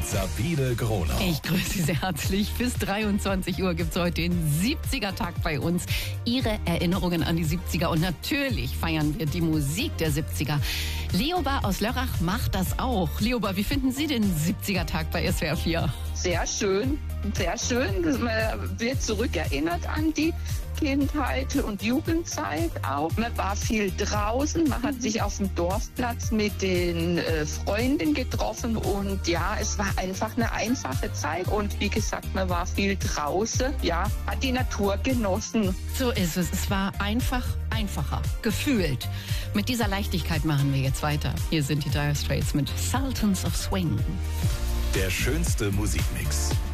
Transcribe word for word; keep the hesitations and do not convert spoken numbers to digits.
Sabine Gronau. Ich grüße Sie sehr herzlich. Bis dreiundzwanzig Uhr gibt es heute den siebziger-Tag bei uns. Ihre Erinnerungen an die siebziger. Und natürlich feiern wir die Musik der siebziger. Leoba aus Lörrach macht das auch. Leoba, wie finden Sie den siebziger-Tag bei S W R vier? Sehr schön, sehr schön. Man wird zurückerinnert an die Kindheit und Jugendzeit auch. Man war viel draußen, man hat sich auf dem Dorfplatz mit den äh, Freunden getroffen und ja, es war einfach eine einfache Zeit und wie gesagt, man war viel draußen, ja, hat die Natur genossen. So ist es. Es war einfach einfacher, gefühlt. Mit dieser Leichtigkeit machen wir jetzt weiter. Hier sind die Dire Straits mit Sultans of Swing. Der schönste Musikmix.